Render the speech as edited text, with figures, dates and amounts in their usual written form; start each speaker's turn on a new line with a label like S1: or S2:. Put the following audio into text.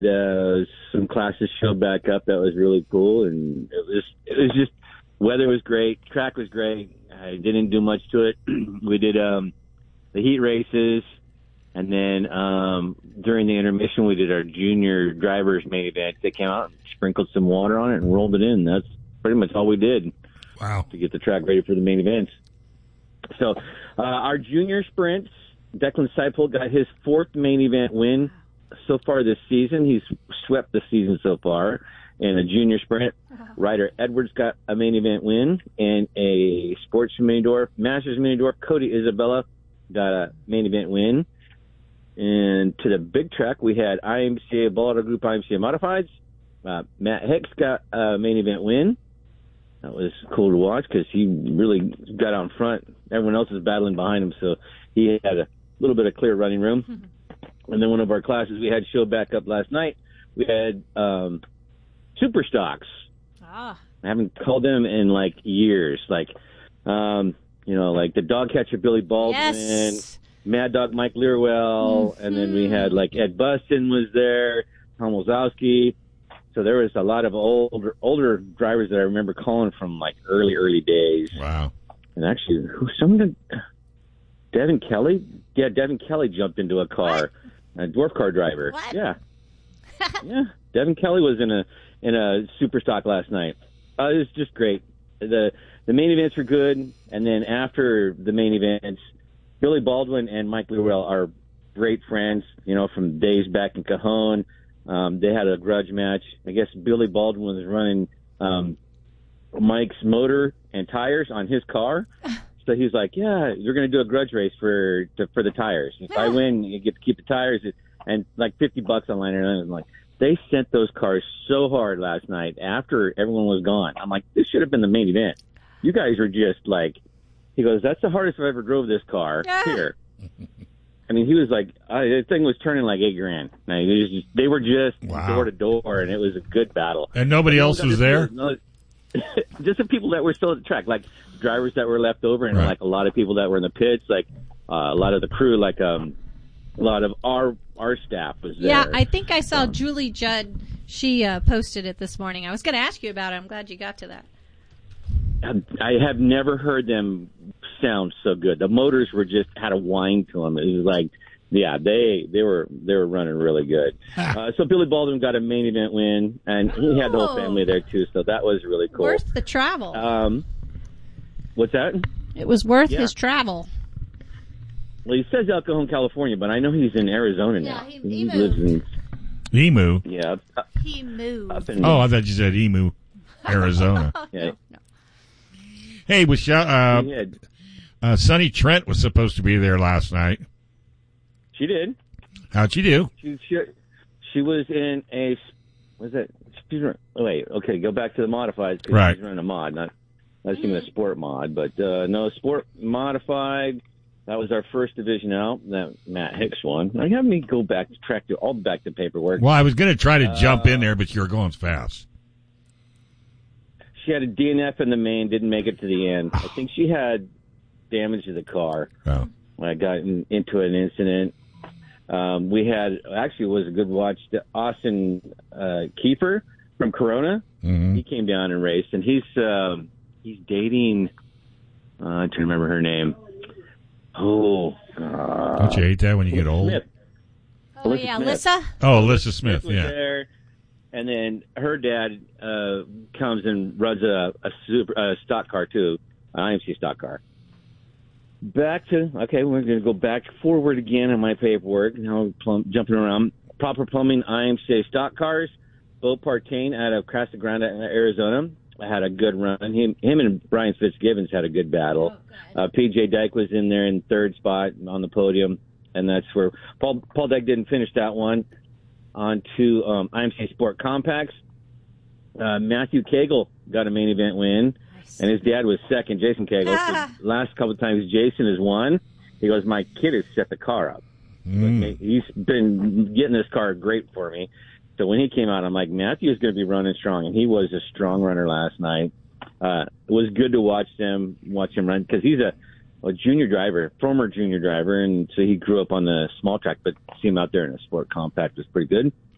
S1: some classes showed back up. That was really cool, and it was just weather was great, track was great. I didn't do much to it. We did the heat races, and then during the intermission, we did our junior drivers main event. They came out and sprinkled some water on it and rolled it in. That's pretty much all we did.
S2: Wow!
S1: To get the track ready for the main events. So our junior sprints, Declan Seipel got his fourth main event win so far this season. He's swept the season so far in a junior sprint. Ryder Edwards got a main event win and a sports mini door, Masters mini door. Cody Isabella got a main event win. And to the big track, we had IMCA Boulder Group IMCA Modifieds. Matt Hicks got a main event win. That was cool to watch because he really got out in front. Everyone else was battling behind him, so he had a little bit of clear running room. And then one of our classes we had show back up last night. We had super stocks. I haven't called them in like years. Like, like the dog catcher Billy Baldwin, Mad Dog Mike Learwell, and then we had like Ed Buston was there, Tom Wazowski. So there was a lot of older drivers that I remember calling from like early days.
S2: Wow.
S1: And actually, Devin Kelly? Yeah, Devin Kelly jumped into a car, a dwarf car driver.
S3: What?
S1: Yeah. Yeah. Devin Kelly was in a super stock last night. It was just great. The main events were good, and then after the main events, Billy Baldwin and Mike Learwell are great friends, from days back in Cajon. They had a grudge match. I guess Billy Baldwin was running Mike's motor and tires on his car. So he's like, yeah, you're going to do a grudge race for the tires. If I win, you get to keep the tires and like $50 on line. And I'm like, they sent those cars so hard last night after everyone was gone. I'm like, this should have been the main event. You guys were just like, he goes, that's the hardest I've ever drove this car here. I mean, he was like, the thing was turning like $8,000. They were just door to door, and it was a good battle.
S2: And nobody else was there?
S1: Just the people that were still at the track, like drivers that were left over, and like a lot of people that were in the pits, like a lot of the crew, like a lot of our staff was there.
S3: Yeah, I think I saw Julie Judd. She posted it this morning. I was going to ask you about it. I'm glad you got to that.
S1: I have never heard them sound so good. The motors had a whine to them. It was like, yeah, they were running really good. So Billy Baldwin got a main event win, and he had the whole family there too. So that was really cool.
S3: Worth the travel.
S1: What's that?
S3: It was worth his travel.
S1: Well, he says El Cajon, California, but I know he's in Arizona now.
S3: He
S1: lives in
S2: Emu.
S1: Yeah.
S3: He moved.
S2: I thought you said Emu, Arizona.
S1: Yeah.
S3: No.
S2: Hey, Sonny Trent was supposed to be there last night.
S1: She did.
S2: How'd she do?
S1: She was in a. Was it? Wait. Okay. Go back to the modifieds because
S2: right.
S1: She's running a mod, not seeing a sport mod, but no sport modified. That was our first division out. That Matt Hicks won. I have me go back to track to all back to paperwork.
S2: Well, I was going to try to jump in there, but you were going fast.
S1: She had a DNF in the main, didn't make it to the end. I think she had damage to the car.
S2: Oh.
S1: When I got into an incident. We had, actually, it was a good watch, Austin Kiefer from Corona. Mm-hmm. He came down and raced, and he's dating, I'm trying to remember her name.
S2: Don't you hate that when you get old?
S1: Smith.
S3: Alyssa?
S2: Oh, Alyssa Smith,
S1: was there. And then her dad comes and runs a stock car, too, an IMC stock car. We're going to go back forward again in my paperwork. Now jumping around. Proper Plumbing IMC stock cars. Bo Partain out of Casa Grande, Arizona. I had a good run. Him and Brian Fitzgibbons had a good battle. P.J. Dyke was in there in third spot on the podium, and that's where Paul Dyke didn't finish that one. On to IMC Sport Compacts. Matthew Cagle got a main event win, and his dad was second, Jason Cagle. So last couple of times Jason has won. He goes, my kid has set the car up. He's been getting this car great for me. So when he came out, I'm like, Matthew's going to be running strong, and he was a strong runner last night. It was good to watch him run because he's a junior driver, former junior driver, and so he grew up on the small track, but see him out there in a sport compact was pretty good.